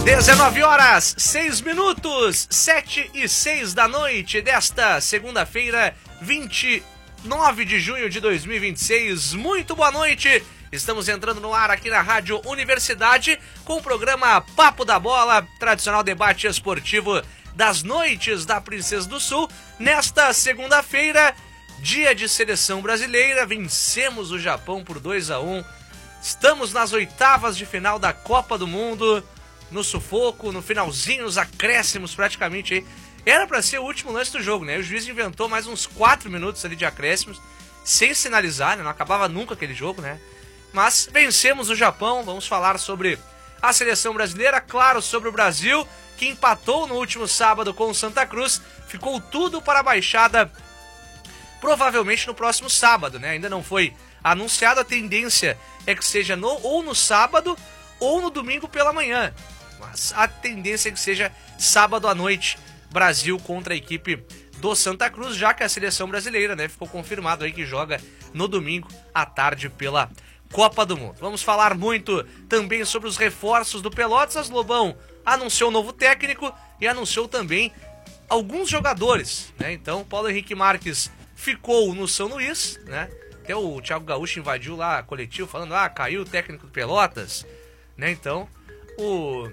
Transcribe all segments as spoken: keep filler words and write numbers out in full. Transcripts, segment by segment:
dezenove horas, seis minutos, sete e seis da noite desta segunda-feira, vinte e nove de junho de dois mil e vinte e seis. Muito boa noite. Estamos entrando no ar aqui na Rádio Universidade com o programa Papo da Bola, tradicional debate esportivo das noites da Princesa do Sul. Nesta segunda-feira, dia de seleção brasileira, vencemos o Japão por dois a um. Estamos nas oitavas de final da Copa do Mundo, no sufoco, no finalzinho, nos acréscimos praticamente aí. Era para ser o último lance do jogo, né? O juiz inventou mais uns quatro minutos ali de acréscimos, sem sinalizar, né? Não acabava nunca aquele jogo, né? Mas vencemos o Japão. Vamos falar sobre a seleção brasileira, claro, sobre o Brasil, que empatou no último sábado com o Santa Cruz. Ficou tudo para a baixada, provavelmente no próximo sábado, né? Ainda não foi anunciado, a tendência é que seja no, ou no sábado ou no domingo pela manhã. Mas a tendência é que seja sábado à noite, Brasil contra a equipe do Santa Cruz, já que a seleção brasileira, né, ficou confirmado aí que joga no domingo à tarde pela Copa do Mundo. Vamos falar muito também sobre os reforços do Pelotas. Lobão anunciou um novo técnico e anunciou também alguns jogadores, né? Então, Paulo Henrique Marques ficou no São Luís, né? Até o Thiago Gaúcho invadiu lá a coletivo falando, ah, caiu o técnico do Pelotas, né? Então, o,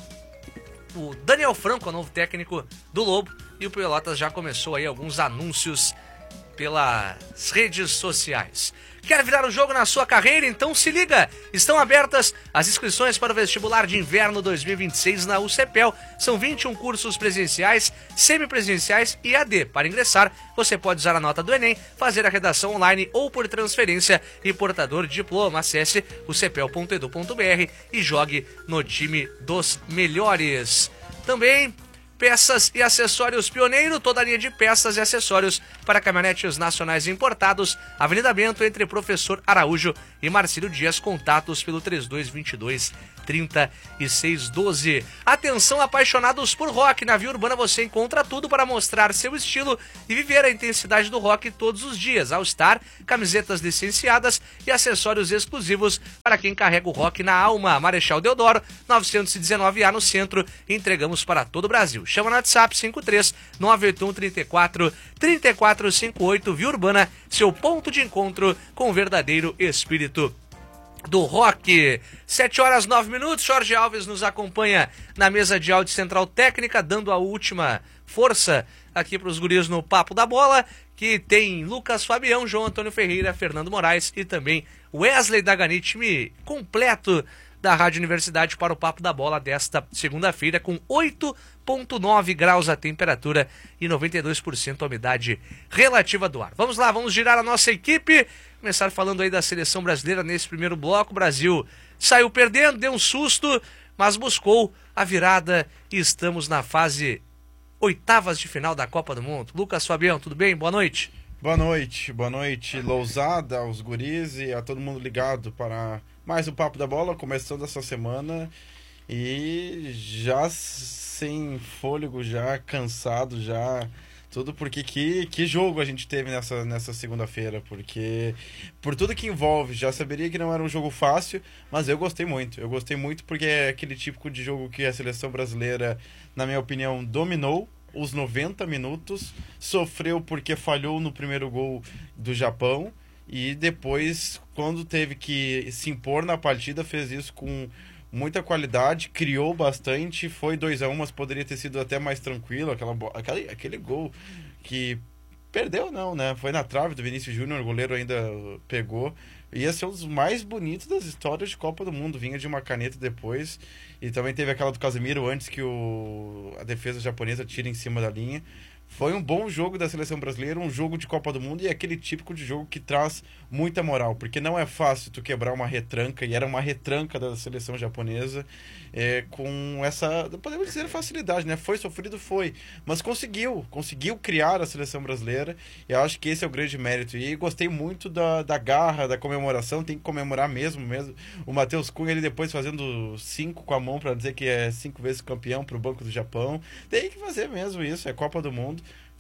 o Daniel Franco é o novo técnico do Lobo e o Pelotas já começou aí alguns anúncios pelas redes sociais. Quer virar o jogo na sua carreira? Então se liga! Estão abertas as inscrições para o vestibular de inverno dois mil e vinte e seis na U C P E L. São vinte e um cursos presenciais, semipresenciais e A D. Para ingressar, você pode usar a nota do Enem, fazer a redação online ou por transferência e portador de diploma. Acesse u c p e l ponto e d u ponto b r e jogue no time dos melhores. Também peças e acessórios Pioneiro, toda a linha de peças e acessórios para caminhonetes nacionais importados. Avenida Bento, entre Professor Araújo e Marcílio Dias. Contatos pelo trinta e dois, vinte e dois, trinta e seis, doze. Atenção, apaixonados por rock. Na Via Urbana você encontra tudo para mostrar seu estilo e viver a intensidade do rock todos os dias. All Star, camisetas licenciadas e acessórios exclusivos para quem carrega o rock na alma. Marechal Deodoro, novecentos e dezenove A no centro. Entregamos para todo o Brasil. Chama no WhatsApp cinco três nove oito um três quatro três quatro cinco oito. Via Urbana, seu ponto de encontro com o verdadeiro espírito do rock. Sete horas nove minutos. Jorge Alves nos acompanha na mesa de áudio central técnica, dando a última força aqui para os guris no Papo da Bola, que tem Lucas Fabião, João Antônio Ferreira, Fernando Moraes e também Wesley Dagani, time completo da Rádio Universidade para o Papo da Bola desta segunda-feira, com oito vírgula nove graus a temperatura e noventa e dois por cento a umidade relativa do ar. Vamos lá, vamos girar a nossa equipe, começar falando aí da seleção brasileira nesse primeiro bloco. O Brasil saiu perdendo, deu um susto, mas buscou a virada e estamos na fase oitavas de final da Copa do Mundo. Lucas Fabião, tudo bem? Boa noite. Boa noite, boa noite, Lousada, aos guris e a todo mundo ligado para mais um Papo da Bola, começando essa semana e já sem fôlego, já cansado, já tudo, porque que, que jogo a gente teve nessa, nessa segunda-feira, porque por tudo que envolve, já saberia que não era um jogo fácil, mas eu gostei muito, eu gostei muito porque é aquele típico de jogo que a seleção brasileira, na minha opinião, dominou os noventa minutos, sofreu porque falhou no primeiro gol do Japão e depois, quando teve que se impor na partida, fez isso com muita qualidade, criou bastante, foi dois a um, mas poderia ter sido até mais tranquilo, aquela, aquele, aquele gol que perdeu não, né? Foi na trave do Vinícius Júnior, o goleiro ainda pegou. Ia ser um dos mais bonitos das histórias de Copa do Mundo, vinha de uma caneta depois. E também teve aquela do Casemiro antes que o, a defesa japonesa tira em cima da linha. Foi um bom jogo da seleção brasileira, um jogo de Copa do Mundo e é aquele típico de jogo que traz muita moral, porque não é fácil tu quebrar uma retranca, e era uma retranca da seleção japonesa, é, com essa, podemos dizer, facilidade, né? Foi sofrido, foi, mas conseguiu, conseguiu criar a seleção brasileira, e eu acho que esse é o grande mérito, e gostei muito da, da garra, da comemoração, tem que comemorar mesmo, mesmo. O Matheus Cunha, ele depois fazendo cinco com a mão para dizer que é cinco vezes campeão pro Banco do Japão, tem que fazer mesmo isso, é Copa do Mundo.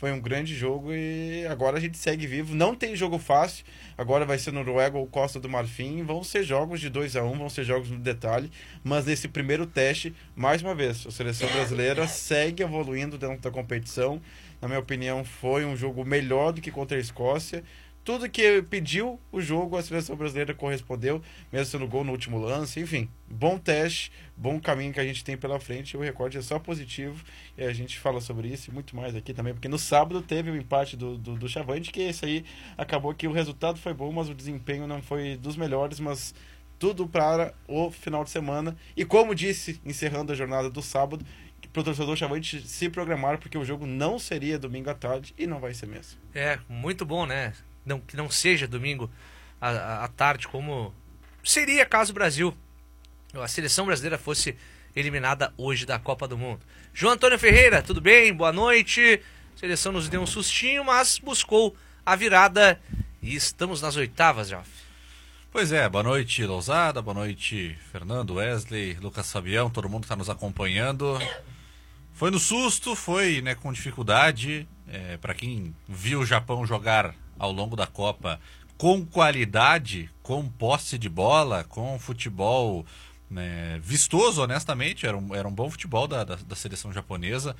foi um grande jogo e agora a gente segue vivo. Não tem jogo fácil, agora vai ser Noruega ou Costa do Marfim, vão ser jogos de dois a um, vão ser jogos no detalhe, mas nesse primeiro teste, mais uma vez, a seleção brasileira segue evoluindo dentro da competição. Na minha opinião, foi um jogo melhor do que contra a Escócia. Tudo que pediu o jogo, a seleção brasileira correspondeu, mesmo sendo gol no último lance. Enfim, bom teste, bom caminho que a gente tem pela frente. O recorde é só positivo e a gente fala sobre isso e muito mais aqui também, porque no sábado teve o empate do, do, do Chavante, que esse aí acabou que o resultado foi bom, mas o desempenho não foi dos melhores, mas tudo para o final de semana. E como disse, encerrando a jornada do sábado, para o torcedor Chavante se programar, porque o jogo não seria domingo à tarde e não vai ser mesmo. É, muito bom, né? Não, que não seja domingo à, à tarde, como seria caso o Brasil, a seleção brasileira, fosse eliminada hoje da Copa do Mundo. João Antônio Ferreira, tudo bem? Boa noite. A seleção nos deu um sustinho, mas buscou a virada e estamos nas oitavas, já. Pois é, boa noite, Lousada, boa noite, Fernando, Wesley, Lucas Fabião, todo mundo que está nos acompanhando. Foi no susto, foi, né, com dificuldade. É, para quem viu o Japão jogar ao longo da Copa com qualidade, com posse de bola, com futebol, né, vistoso, honestamente, era um, era um bom futebol da, da, da seleção japonesa.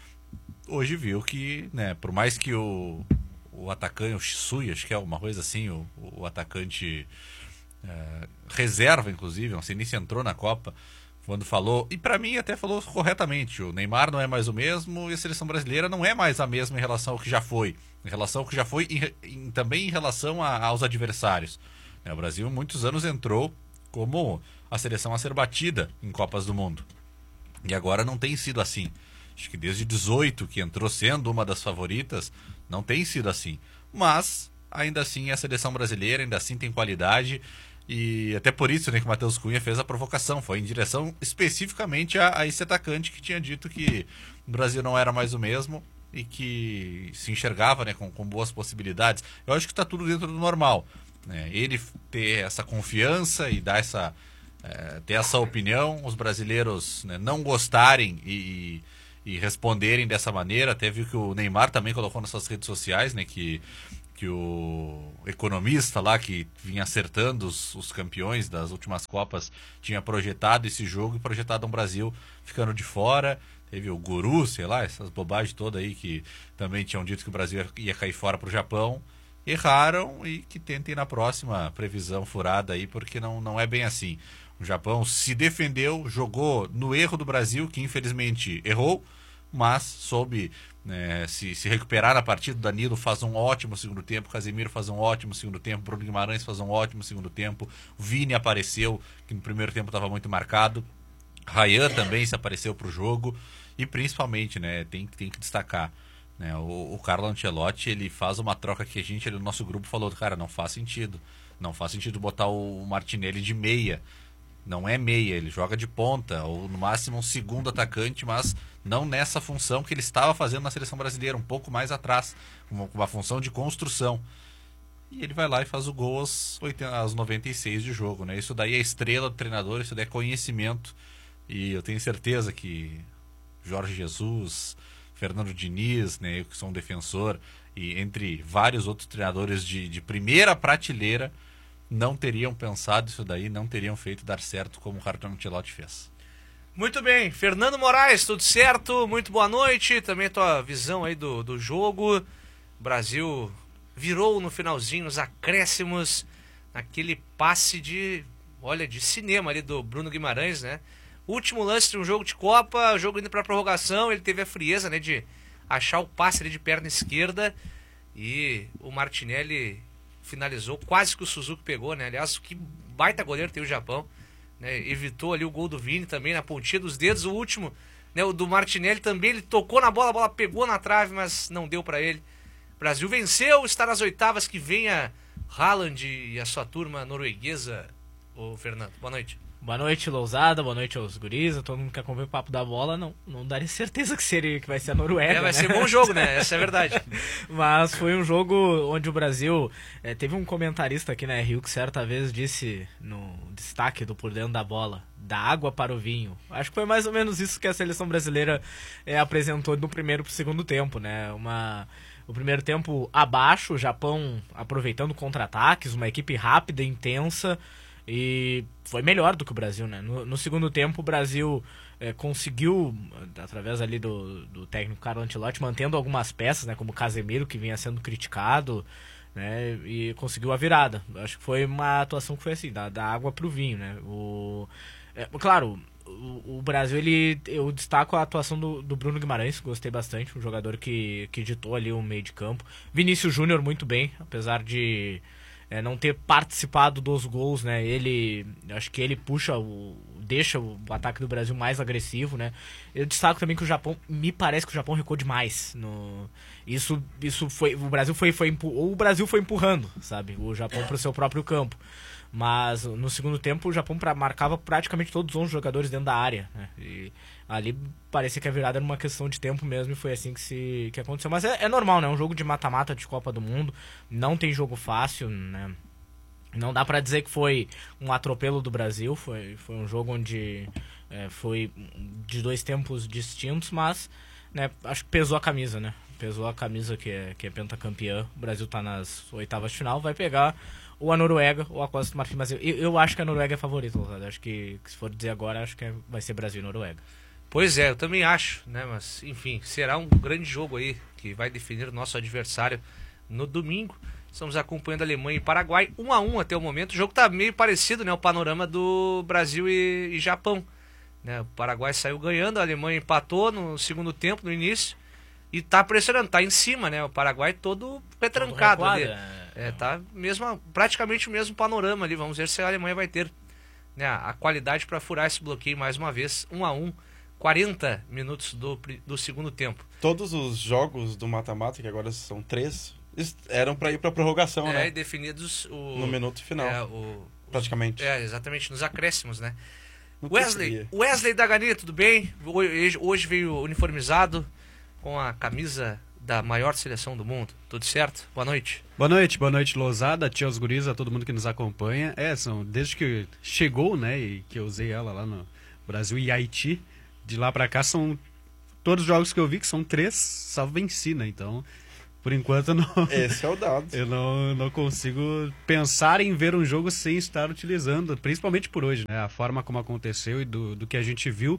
Hoje viu que, né, por mais que o, o atacante, o Shisui, acho que é uma coisa assim, o, o atacante é, reserva, inclusive, não sei nem se entrou na Copa, quando falou, e para mim até falou corretamente, o Neymar não é mais o mesmo e a seleção brasileira não é mais a mesma em relação ao que já foi, em relação ao que já foi em, em, também em relação a, aos adversários. É, o Brasil muitos anos entrou como a seleção a ser batida em Copas do Mundo e agora não tem sido assim. Acho que desde dezoito, que entrou sendo uma das favoritas, não tem sido assim, mas ainda assim a seleção brasileira ainda assim tem qualidade. E até por isso, né, que o Matheus Cunha fez a provocação. Foi em direção especificamente a, a esse atacante que tinha dito que o Brasil não era mais o mesmo e que se enxergava, né, com, com boas possibilidades. Eu acho que está tudo dentro do normal, né? Ele ter essa confiança e dar essa, é, ter essa opinião, os brasileiros, né, não gostarem e, e responderem dessa maneira. Até viu que o Neymar também colocou nas suas redes sociais, né, que que o economista lá que vinha acertando os, os campeões das últimas Copas tinha projetado esse jogo e projetado um Brasil ficando de fora. Teve o Guru, sei lá, essas bobagens todas aí que também tinham dito que o Brasil ia cair fora para o Japão. Erraram e que tentem na próxima previsão furada aí, porque não, não é bem assim. O Japão se defendeu, jogou no erro do Brasil, que infelizmente errou, mas soube, né, se, se recuperar na partida. Danilo faz um ótimo segundo tempo, Casemiro faz um ótimo segundo tempo, Bruno Guimarães faz um ótimo segundo tempo, o Vini apareceu, que no primeiro tempo estava muito marcado, Ryan também se apareceu para o jogo, e principalmente, né, tem, tem que destacar, né, o, o Carlo Ancelotti, ele faz uma troca que a gente, ele, no nosso grupo, falou, cara, não faz sentido, não faz sentido botar o Martinelli de meia. Não é meia, ele joga de ponta, ou no máximo um segundo atacante, mas não nessa função que ele estava fazendo na seleção brasileira, um pouco mais atrás, uma, uma função de construção. E ele vai lá e faz o gol aos, oitenta, aos noventa e seis de jogo, né? Isso daí é estrela do treinador, isso daí é conhecimento, e eu tenho certeza que Jorge Jesus, Fernando Diniz, né, eu que sou um defensor, e entre vários outros treinadores de, de primeira prateleira, não teriam pensado isso daí, não teriam feito dar certo como o Carlo Ancelotti fez. Muito bem, Fernando Moraes, tudo certo? Muito boa noite, também a tua visão aí do, do jogo. O Brasil virou no finalzinho, nos acréscimos, naquele passe de, olha, de cinema ali do Bruno Guimarães, né? Último lance de um jogo de Copa, o jogo indo pra prorrogação, ele teve a frieza, né, de achar o passe ali de perna esquerda e o Martinelli finalizou, quase que o Suzuki pegou, né? Aliás, que baita goleiro tem o Japão, né? Evitou ali o gol do Vini também na pontinha dos dedos. O último, né, o do Martinelli também, ele tocou na bola, a bola pegou na trave, mas não deu para ele. O Brasil venceu, está nas oitavas, que venha Haaland e a sua turma norueguesa. Ô Fernando, boa noite. Boa noite, Lousada, boa noite aos guris, a todo mundo que acompanha o Papo da Bola. Não, não daria certeza que, seria, que vai ser a Noruega, É, vai né? ser bom jogo, né? Essa é a verdade. Mas foi um jogo onde o Brasil... É, teve um comentarista aqui na Rio que certa vez disse, no destaque do Por Dentro da Bola, da água para o vinho. Acho que foi mais ou menos isso que a seleção brasileira é, apresentou do primeiro para o segundo tempo, né? Uma... O primeiro tempo abaixo, o Japão aproveitando contra-ataques, uma equipe rápida, intensa... E foi melhor do que o Brasil, né? No, no segundo tempo, o Brasil é, conseguiu, através ali do, do técnico Carlo Ancelotti, mantendo algumas peças, né? Como o Casemiro, que vinha sendo criticado, né? E conseguiu a virada. Acho que foi uma atuação que foi assim, da, da água pro vinho, né? O, é, claro, o, o Brasil, ele, eu destaco a atuação do, do Bruno Guimarães, gostei bastante, um jogador que, que ditou ali o meio de campo. Vinícius Júnior muito bem, apesar de... É, não ter participado dos gols, né? Ele, acho que ele puxa, o, deixa o ataque do Brasil mais agressivo, né? Eu destaco também que o Japão, me parece que o Japão recuou demais. No, isso, isso foi, o Brasil foi, foi, ou o Brasil foi empurrando, sabe? O Japão para o seu próprio campo. Mas no segundo tempo o Japão pra, marcava praticamente todos os onze jogadores dentro da área, né? E ali parecia que a virada era uma questão de tempo mesmo e foi assim que, se, que aconteceu. Mas é, é normal, né? É um jogo de mata-mata de Copa do Mundo, não tem jogo fácil, né? Não dá pra dizer que foi um atropelo do Brasil, foi, foi um jogo onde é, foi de dois tempos distintos, mas né, acho que pesou a camisa, né? Pesou a camisa que é, que é pentacampeã. O Brasil tá nas oitavas de final, vai pegar ou a Noruega ou a Costa do Marfim. Mas eu, eu acho que a Noruega é a favorita, Lousada. Acho que, se for dizer agora, acho que é, vai ser Brasil e Noruega. Pois é, eu também acho, né? Mas, enfim, será um grande jogo aí que vai definir o nosso adversário no domingo. Estamos acompanhando a Alemanha e Paraguai, um a um até o momento. O jogo tá meio parecido, né? O panorama do Brasil e, e Japão. Né? O Paraguai saiu ganhando, a Alemanha empatou no segundo tempo, no início. E tá pressionando, tá em cima, né? O Paraguai todo retrancado todo ali. recuado, É, tá mesmo, praticamente o mesmo panorama ali. Vamos ver se a Alemanha vai ter, né, a qualidade para furar esse bloqueio mais uma vez. um a um, quarenta minutos do, do segundo tempo. Todos os jogos do mata-mata, que agora são três, eram para ir para prorrogação, é, né? E definidos o, no minuto final, é, o, praticamente. É, exatamente, nos acréscimos, né? Não Wesley, conseguia. Wesley da Gani, tudo bem? Hoje, hoje veio uniformizado com a camisa da maior seleção do mundo. Tudo certo? Boa noite. Boa noite, boa noite, Lousada, tia os guris, a todo mundo que nos acompanha. É, são, desde que chegou, né, e que eu usei ela lá no Brasil e Haiti, de lá pra cá são todos os jogos que eu vi, que são três, só venci, né, então, por enquanto não... Esse é o dado. Eu não, não consigo pensar em ver um jogo sem estar utilizando, principalmente por hoje, né, a forma como aconteceu e do, do que a gente viu.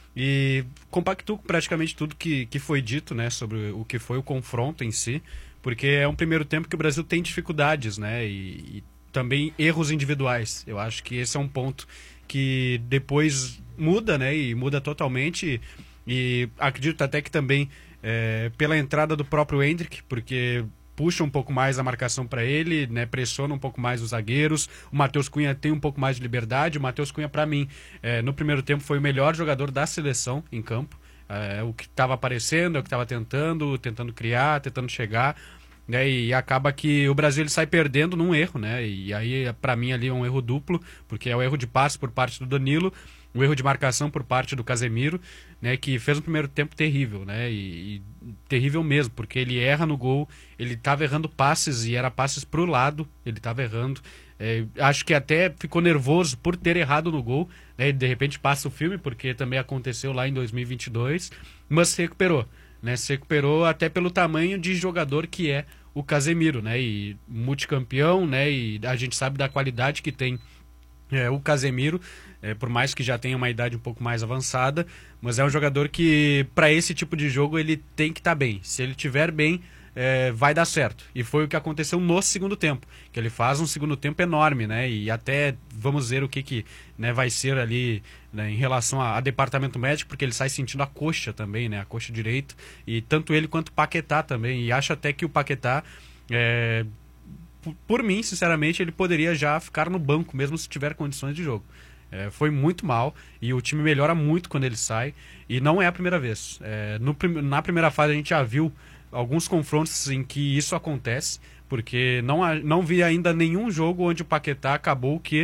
E compactuo praticamente tudo que, que foi dito, né, sobre o que foi o confronto em si, porque é um primeiro tempo que o Brasil tem dificuldades, né, e, e também erros individuais. Eu acho que esse é um ponto que depois muda, né, e muda totalmente, e acredito até que também é, pela entrada do próprio Endrick, porque puxa um pouco mais a marcação para ele, né, pressiona um pouco mais os zagueiros. O Matheus Cunha tem um pouco mais de liberdade. O Matheus Cunha, para mim, é, no primeiro tempo foi o melhor jogador da seleção em campo. É, o que estava aparecendo, é o que estava tentando, tentando criar, tentando chegar. Né, e acaba que o Brasil ele sai perdendo num erro, né? E aí, para mim, ali é um erro duplo, porque é o erro de passe por parte do Danilo, o erro de marcação por parte do Casemiro, né, que fez um primeiro tempo terrível, né, e, e terrível mesmo, porque ele erra no gol, ele estava errando passes e era passes para o lado, ele estava errando, é, acho que até ficou nervoso por ter errado no gol, né, e de repente passa o filme, porque também aconteceu lá em dois mil e vinte e dois, mas se recuperou, né, se recuperou até pelo tamanho de jogador que é o Casemiro, né, e multicampeão, né, e a gente sabe da qualidade que tem é, o Casemiro, é, por mais que já tenha uma idade um pouco mais avançada, mas é um jogador que, para esse tipo de jogo, ele tem que estar tá bem. Se ele estiver bem, é, vai dar certo. E foi o que aconteceu no segundo tempo, que ele faz um segundo tempo enorme, né? E até vamos ver o que, que né, vai ser ali, né, em relação a, a departamento médico, porque ele sai sentindo a coxa também, né? A coxa direita. E tanto ele quanto o Paquetá também. E acho até que o Paquetá... É, por mim, sinceramente, ele poderia já ficar no banco, mesmo se tiver condições de jogo. É, foi muito mal e o time melhora muito quando ele sai e não é a primeira vez. É, no, na primeira fase a gente já viu alguns confrontos em que isso acontece, porque não, não vi ainda nenhum jogo onde o Paquetá acabou que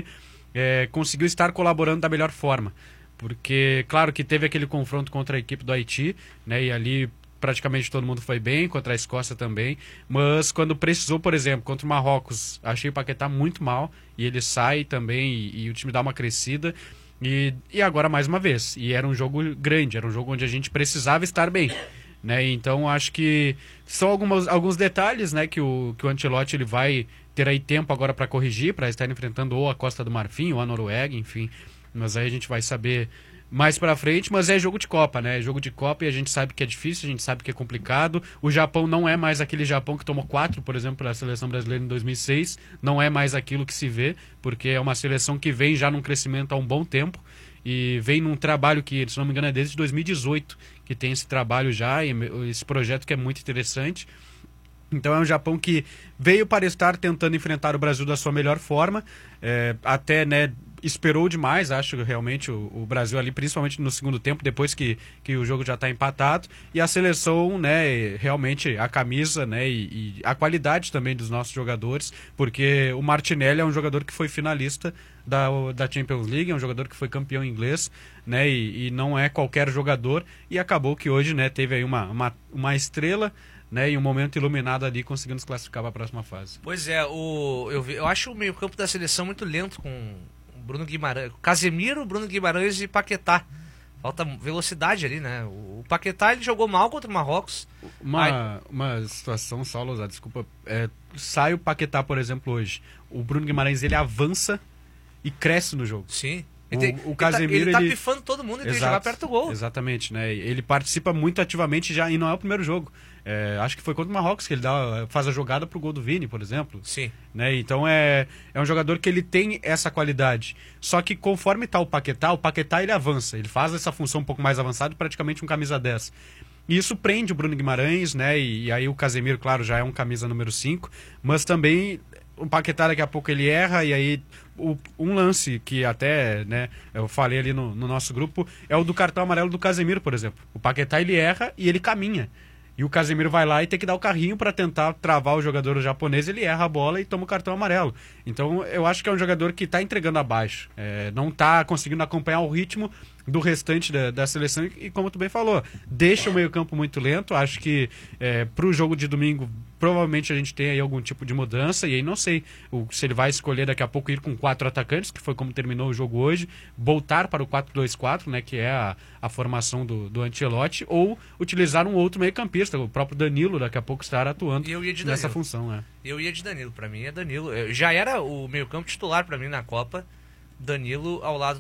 é, conseguiu estar colaborando da melhor forma. Porque, claro que teve aquele confronto contra a equipe do Haiti, né, e ali praticamente todo mundo foi bem, contra a Escócia também, mas quando precisou, por exemplo, contra o Marrocos, achei o Paquetá muito mal, e ele sai também, e, e o time dá uma crescida, e, e agora mais uma vez, e era um jogo grande, era um jogo onde a gente precisava estar bem, né, então acho que são algumas, alguns detalhes, né, que o, que o Ancelotti ele vai ter aí tempo agora para corrigir, para estar enfrentando ou a Costa do Marfim, ou a Noruega, enfim, mas aí a gente vai saber mais pra frente, mas é jogo de Copa, né? É jogo de Copa e a gente sabe que é difícil, a gente sabe que é complicado. O Japão não é mais aquele Japão que tomou quatro, por exemplo, para a seleção brasileira em dois mil e seis. Não é mais aquilo que se vê, porque é uma seleção que vem já num crescimento há um bom tempo e vem num trabalho que, se não me engano, é desde dois mil e dezoito que tem esse trabalho já, e esse projeto que é muito interessante. Então é um Japão que veio para estar tentando enfrentar o Brasil da sua melhor forma, é, até, né, esperou demais, acho que realmente o, o Brasil ali, principalmente no segundo tempo, depois que, que o jogo já está empatado, e a seleção, né, realmente a camisa, né, e, e a qualidade também dos nossos jogadores, porque o Martinelli é um jogador que foi finalista da, da Champions League, é um jogador que foi campeão inglês, né, e, e não é qualquer jogador, e acabou que hoje, né, teve aí uma, uma, uma estrela, né, e um momento iluminado ali, conseguindo se classificar para a próxima fase. Pois é, o, eu, vi- eu acho o meio-campo da seleção muito lento com o Bruno Guimarães, Casemiro, Bruno Guimarães e Paquetá. Falta velocidade ali, né? O, o Paquetá ele jogou mal contra o Marrocos. Uma, uma situação, só, Lousada, desculpa. É, sai o Paquetá, por exemplo, hoje. O Bruno Guimarães, ele avança e cresce no jogo. Sim. O- Ele, tem- o ele Casemiro, tá, ele tá ele- pifando todo mundo e tem que Exato, jogar perto do gol. Exatamente, né? Ele participa muito ativamente já, e não é o primeiro jogo. É, acho que foi contra o Marrocos que ele dá, faz a jogada pro gol do Vini, por exemplo. Sim. Né? Então é, é um jogador que ele tem essa qualidade. Só que conforme tá o Paquetá, o Paquetá ele avança. Ele faz essa função um pouco mais avançada, praticamente um camisa dez. E isso prende o Bruno Guimarães, né? E, e aí o Casemiro, claro, já é um camisa número cinco. Mas também o Paquetá daqui a pouco ele erra, e aí o- um lance que até, né, eu falei ali no, no nosso grupo, é o do cartão amarelo do Casemiro, por exemplo. O Paquetá ele erra e ele caminha. E o Casemiro vai lá e tem que dar o carrinho para tentar travar o jogador japonês, ele erra a bola e toma o cartão amarelo. Então eu acho que é um jogador que está entregando abaixo, é, não está conseguindo acompanhar o ritmo do restante da, da seleção e, e como tu bem falou, deixa o meio campo muito lento. Acho que é, para o jogo de domingo provavelmente a gente tem aí algum tipo de mudança, e aí não sei o, se ele vai escolher daqui a pouco ir com quatro atacantes, que foi como terminou o jogo hoje, voltar para o quatro dois quatro, né, que é a, a formação do, do Ancelotti, ou utilizar um outro meio campista, o próprio Danilo daqui a pouco estar atuando E eu ia de nessa Danilo. função. Né? Eu ia de Danilo, pra mim é Danilo. Eu- já era o meio-campo titular pra mim na Copa. Danilo ao lado